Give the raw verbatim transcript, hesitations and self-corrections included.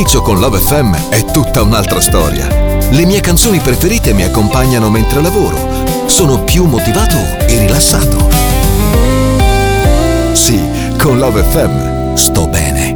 pomeriggio con Love F M è tutta un'altra storia. Le mie canzoni preferite mi accompagnano mentre lavoro. Sono più motivato e rilassato. Sì, con Love F M sto bene.